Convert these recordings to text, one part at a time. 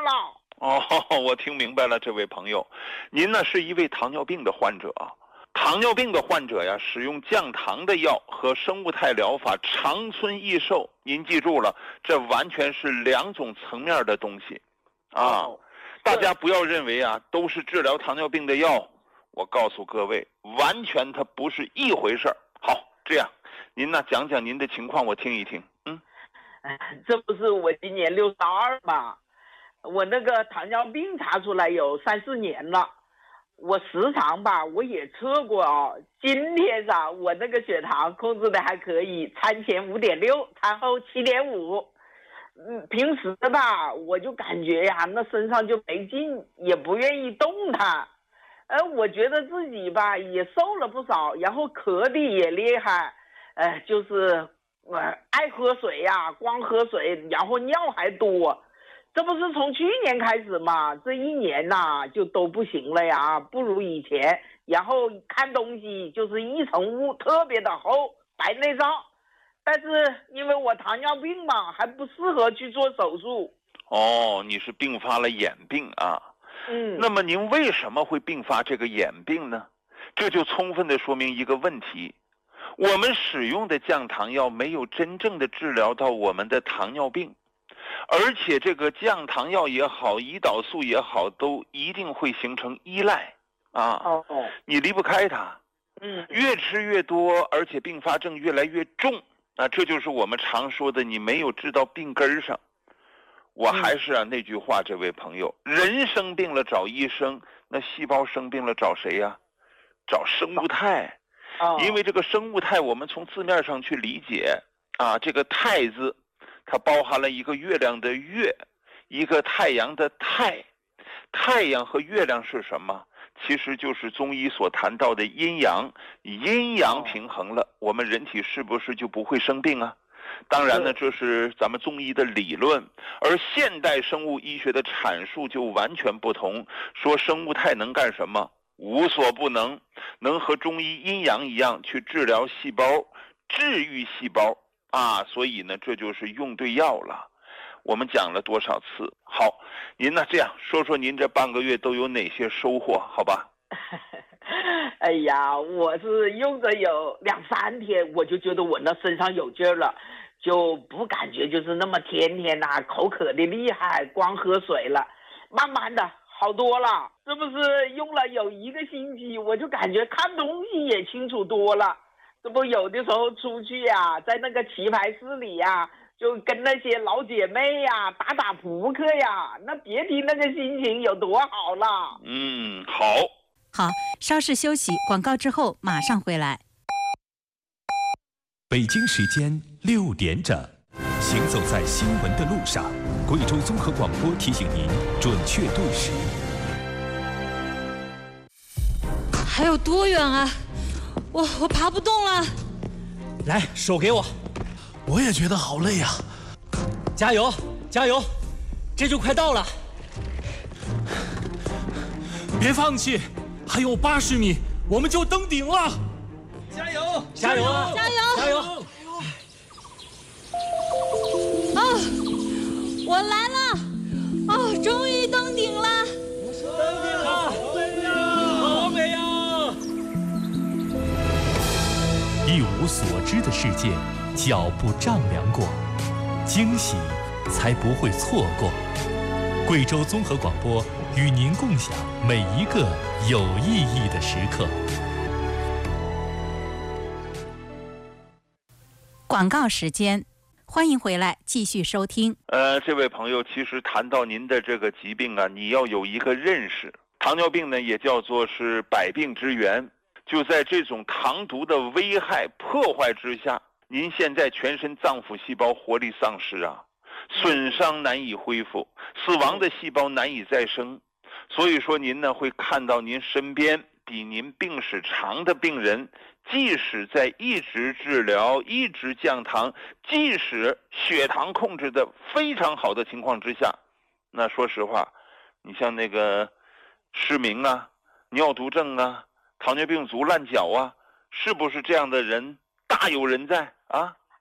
了。 哦，我听明白了，这位朋友，您呢是一位糖尿病的患者啊。糖尿病的患者呀，使用降糖的药和生物肽疗法长存益寿。您记住了，这完全是两种层面的东西，啊，大家不要认为啊都是治疗糖尿病的药。我告诉各位，完全它不是一回事儿。好，这样，您呢讲讲您的情况，我听一听。 这不是我今年62吗？我那个糖尿病查出来有3、4年了。我时常吧，我也测过啊。今天我那个血糖控制的还可以，餐前5.6，餐后7.5。平时吧，我就感觉呀，那身上就没劲，也不愿意动弹。我觉得自己吧也瘦了不少，然后咳的也厉害，就是爱喝水呀，光喝水，然后尿还多。这不是从去年开始嘛，这1年呐就都不行了呀，不如以前。然后看东西就是一层雾，特别的厚，白内障。但是因为我糖尿病嘛，还不适合去做手术。 哦，你是并发了眼病啊。那么您为什么会并发这个眼病呢？这就充分的说明一个问题，我们使用的降糖药没有真正的治疗到我们的糖尿病。而且这个降糖药也好，胰岛素也好，都一定会形成依赖啊。你离不开它。越吃越多，而且并发症越来越重啊，这就是我们常说的你没有治到病根上。我还是那句话，这位朋友，人生病了找医生，那细胞生病了找谁呀？找生物肽。因为这个生物肽我们从字面上去理解啊，这个肽字它包含了一个月亮的月，一个太阳的太。太阳和月亮是什么？其实就是中医所谈到的阴阳。阴阳平衡了，我们人体是不是就不会生病啊？当然呢，这是咱们中医的理论，而现代生物医学的阐述就完全不同。说生物肽能干什么？无所不能，能和中医阴阳一样去治疗细胞、治愈细胞啊！所以呢，这就是用对药了。我们讲了多少次？好，您呢这样说说您这半个月都有哪些收获？好吧？ 哎呀，我是用着有2、3天，我就觉得我那身上有劲儿了，就不感觉就是那么天天口渴的厉害，光喝水了，慢慢的好多了。这不是用了有1个星期，我就感觉看东西也清楚多了。这不有的时候出去呀，在那个棋牌室里呀，就跟那些老姐妹呀打扑克呀，那别提那个心情有多好了。 好， 稍事休息，广告之后马上回来。 北京时间6点整，行走在新闻的路上，贵州综合广播提醒您准确对时。 还有多远啊？我爬不动了。 来，手给我。 我也觉得好累呀。 加油，加油，这就快到了。 别放弃，还有80米，我们就登顶了。 加油，加油啊！ 加油， 加油！ 我来了！终于登顶了！ 登顶了！好美呀！ 一无所知的世界，脚步丈量过，惊喜才不会错过。贵州综合广播与您共享每一个有意义的时刻。 广告时间，欢迎回来继续收听。 这位朋友，其实谈到您的这个疾病啊，你要有一个认识，糖尿病呢也叫做是百病之源。就在这种糖毒的危害破坏之下，您现在全身脏腑细胞活力丧失啊，损伤难以恢复，死亡的细胞难以再生。所以说您呢会看到您身边比您病史长的病人，即使在一直治疗、一直降糖，即使血糖控制的非常好的情况之下，那说实话，你像那个失明啊、尿毒症啊、糖尿病足烂脚啊，是不是这样的人大有人在啊？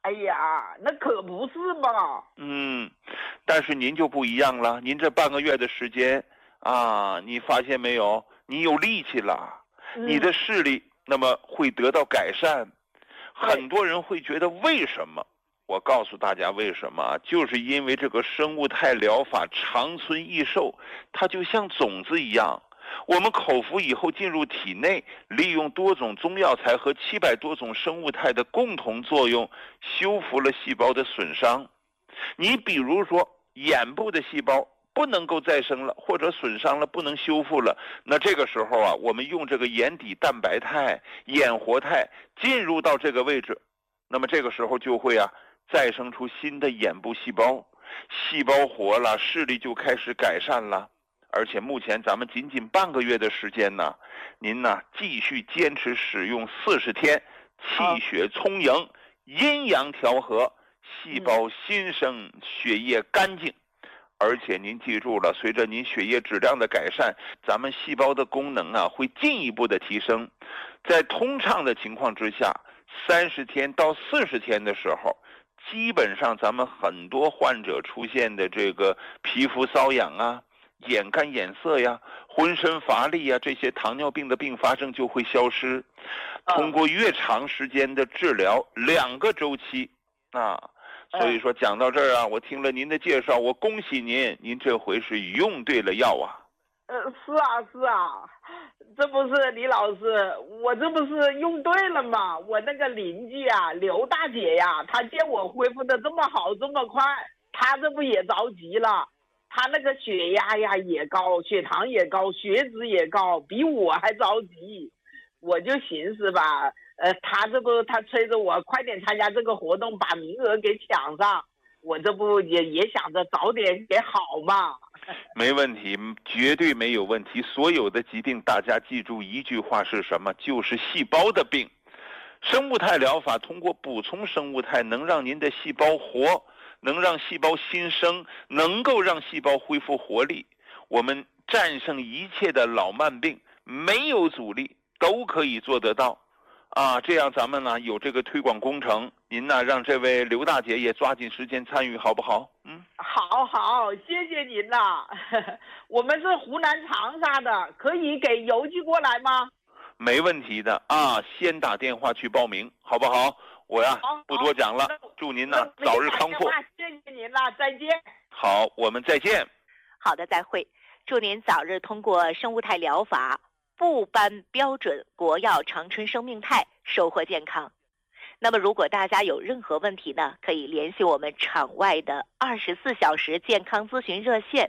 哎呀，那可不是嘛。 但是您就不一样了，您这半个月的时间啊，你发现没有，你有力气了，你的视力那么会得到改善。很多人会觉得为什么？我告诉大家为什么，就是因为这个生物态疗法长存益寿，它就像种子一样，我们口服以后进入体内，利用多种中药材和700多种生物态的共同作用，修复了细胞的损伤。你比如说眼部的细胞不能够再生了，或者损伤了不能修复了，那这个时候啊，我们用这个眼底蛋白肽、眼活肽进入到这个位置，那么这个时候就会再生出新的眼部细胞，细胞活了，视力就开始改善了。而且目前咱们仅仅半个月的时间呢，您呢继续坚持使用40天，气血充盈，阴阳调和，细胞新生，血液干净。而且您记住了，随着您血液质量的改善，咱们细胞的功能会进一步的提升。在通畅的情况之下，30天到40天的时候，基本上咱们很多患者出现的这个皮肤瘙痒眼干眼涩浑身乏力这些糖尿病的并发症就会消失。通过越长时间的治疗，2个周期所以说讲到这儿我听了您的介绍，我恭喜您，您这回是用对了药是啊，这不是李老师，我这不是用对了吗？我那个邻居刘大姐她见我恢复的这么好这么快，她这不也着急了，她那个血压也高，血糖也高，血脂也高，比我还着急。我就寻思吧，他催着我快点参加这个活动，把名额给抢上。我这不也想着早点给好嘛。 没问题，绝对没有问题。所有的疾病，大家记住一句话是什么？就是细胞的病。生物态疗法通过补充生物态，能让您的细胞活，能让细胞新生，能够让细胞恢复活力。我们战胜一切的老慢病，没有阻力，都可以做得到。这样咱们呢有这个推广工程，您呢让这位刘大姐也抓紧时间参与，好不好？ 好，谢谢您啦。我们是湖南长沙的，可以给邮寄过来吗？ 没问题的先打电话去报名，好不好？我不多讲了，祝您呢早日康复。 谢谢您啦，再见。 好，我们再见。 好的，再会。祝您早日通过生物态疗法部颁标准国药长春生命态，收获健康。那么如果大家有任何问题呢，可以联系我们场外的24小时健康咨询热线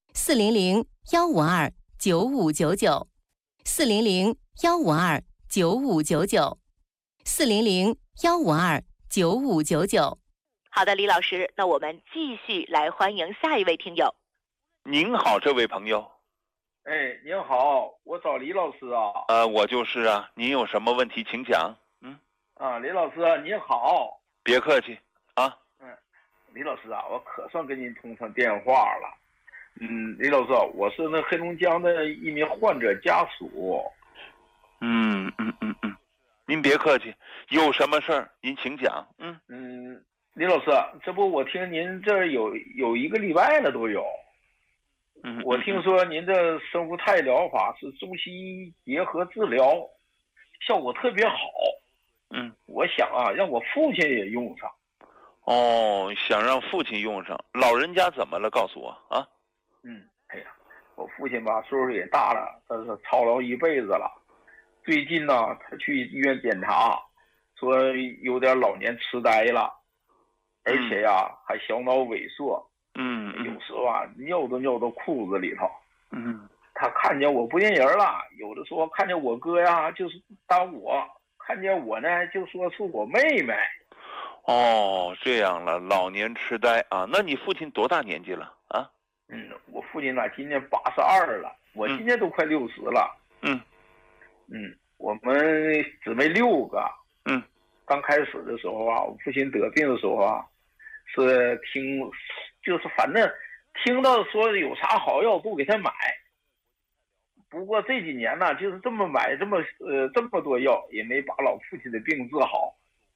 400-152-9599 400-152-9599 400-152-9599。 好的，李老师，那我们继续来欢迎下一位听友。 您好，这位朋友。 您好，我找李老师我就是您有什么问题请讲。 李老师您好。 别客气李老师我可算跟您通上电话了。李老师我是那黑龙江的一名患者家属。 您别客气，有什么事儿您请讲。 李老师，这不我听您这有1个礼拜了都有。我听说您的生物态疗法是中西医结合治疗，效果特别好。我想让我父亲也用上。 想让父亲用上，老人家怎么了？告诉我我父亲吧岁数也大了，他是操劳一辈子了。最近呢，他去医院检查，说有点老年痴呆了，而且还小脑萎缩。有时候尿都尿到裤子里头。他看见我不认人了，有的时候看见我哥就是当我，看见我呢就说是我妹妹。 这样了，老年痴呆那你父亲多大年纪了我父亲今年82了，我今年都快60了。我们姊妹6个。刚开始的时候我父亲得病的时候是就是反正听到说有啥好药都给他买。不过这几年呢，就是这么买这么多药，也没把老父亲的病治好。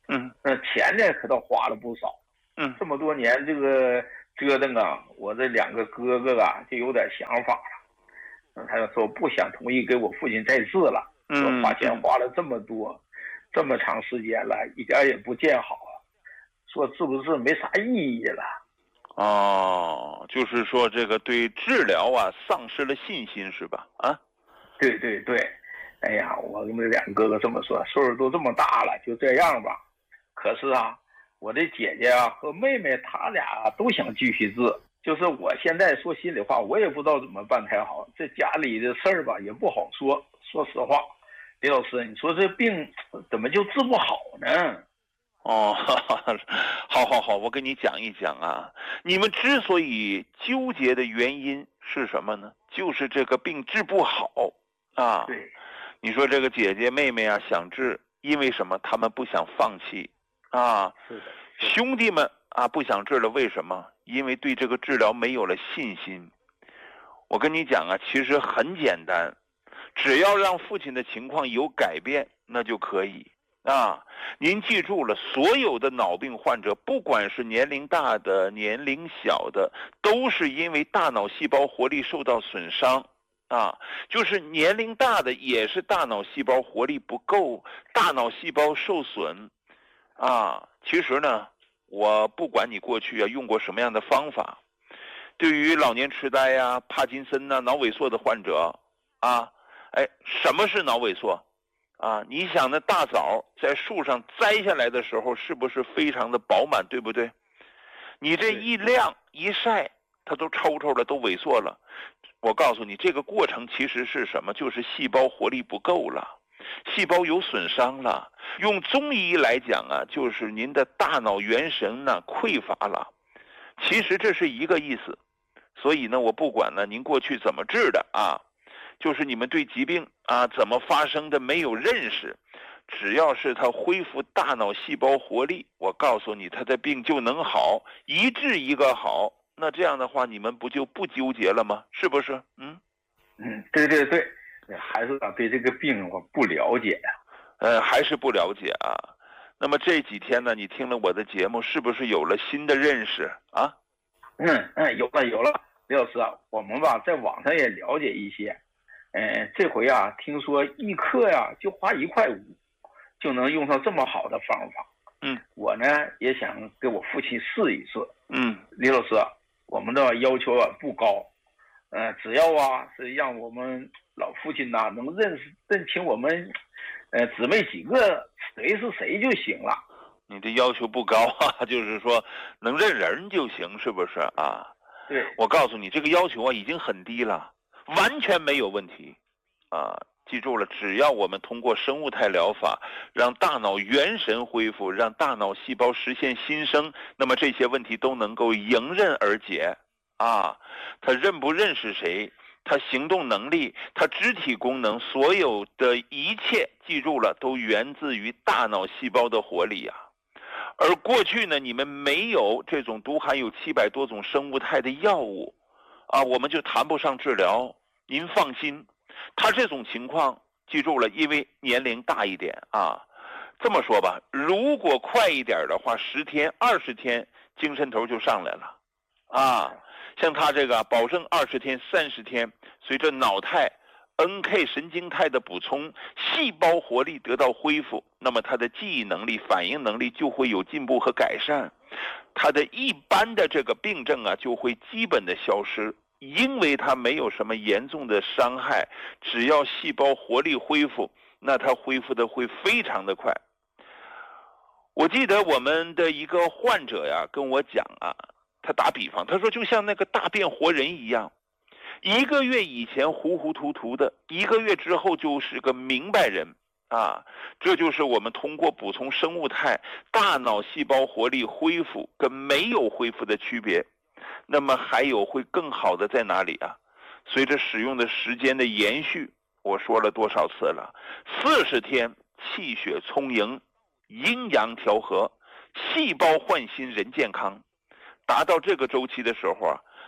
钱呢可倒花了不少。这么多年这个折腾啊，我这2个哥哥啊就有点想法了。他就说不想同意给我父亲再治了，说花钱花了这么多，这么长时间了，一点也不见好，说是不是没啥意义了？ 哦，就是说这个对治疗啊丧失了信心是吧？啊， 对对对，哎呀，我跟这2个哥哥这么说，岁数都这么大了，就这样吧。可是啊，我的姐姐啊和妹妹，她俩都想继续治。就是我现在说心里话，我也不知道怎么办才好。这家里的事儿吧也不好说。说实话，李老师，你说这病怎么就治不好呢？ 哦，好，我跟你讲一讲啊。你们之所以纠结的原因是什么呢？就是这个病治不好啊。 对， 你说这个姐姐妹妹啊想治，因为什么？他们不想放弃啊。 是的。 兄弟们啊不想治了，为什么？因为对这个治疗没有了信心。我跟你讲啊，其实很简单，只要让父亲的情况有改变，那就可以啊。您记住了，所有的脑病患者，不管是年龄大的、年龄小的，都是因为大脑细胞活力受到损伤啊。就是年龄大的也是大脑细胞活力不够，大脑细胞受损啊。其实呢，我不管你过去啊用过什么样的方法，对于老年痴呆呀、帕金森呐、脑萎缩的患者啊，什么是脑萎缩啊？你想那大枣在树上摘下来的时候，是不是非常的饱满，对不对？你这一晾一晒，它都抽抽了，都萎缩了。我告诉你，这个过程其实是什么？就是细胞活力不够了。细胞有损伤了，用中医来讲啊，就是您的大脑元神呢匮乏了。其实这是一个意思。所以呢，我不管呢您过去怎么治的啊，就是你们对疾病啊怎么发生的没有认识，只要是它恢复大脑细胞活力，我告诉你，他的病就能好，一治一个好。那这样的话，你们不就不纠结了吗？是不是？ 对对对。还是对这个病我不了解呀，还是不了解啊。那么这几天呢，你听了我的节目，是不是有了新的认识啊？ 有了，李老师啊，我们吧在网上也了解一些，这回啊听说1克呀就花1.5块，就能用上这么好的方法。我呢也想给我父亲试一试。李老师，我们的要求啊不高，只要啊是让我们老父亲呐能认清我们姊妹几个谁是谁就行了。 你的要求不高啊，就是说能认人就行，是不是啊？ 对， 我告诉你，这个要求啊已经很低了，完全没有问题啊。记住了，只要我们通过生物态疗法让大脑元神恢复，让大脑细胞实现新生，那么这些问题都能够迎刃而解啊。他认不认识谁，他行动能力，他肢体功能，所有的一切，记住了，都源自于大脑细胞的活力啊。而过去呢，你们没有这种都含有700多种生物态的药物啊，我们就谈不上治疗。您放心，他这种情况记住了，因为年龄大一点啊。这么说吧，如果快一点的话，10天、20天精神头就上来了啊。像他这个保证20天、30天，随着脑肽、NK 神经肽的补充，细胞活力得到恢复，那么他的记忆能力、反应能力就会有进步和改善，他的一般的这个病症啊就会基本的消失，因为他没有什么严重的伤害，只要细胞活力恢复，那他恢复的会非常的快。我记得我们的一个患者呀跟我讲啊，他打比方，他说就像那个大变活人一样，1个月以前糊糊涂涂的，1个月之后就是个明白人啊。这就是我们通过补充生物肽，大脑细胞活力恢复跟没有恢复的区别。那么还有会更好的在哪里啊？随着使用的时间的延续，我说了多少次了，40天气血充盈，阴阳调和，细胞焕新，人健康。达到这个周期的时候啊，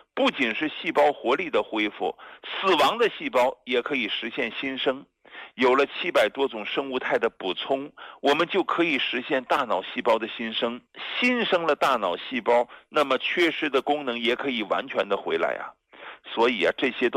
不仅是细胞活力的恢复，死亡的细胞也可以实现新生。有了700多种生物态的补充，我们就可以实现大脑细胞的新生。新生了大脑细胞，那么缺失的功能也可以完全的回来啊。所以啊，这些都